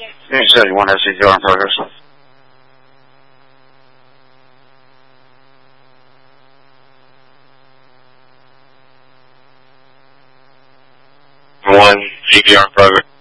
You said you want SC2 on progress. One CPR on progress.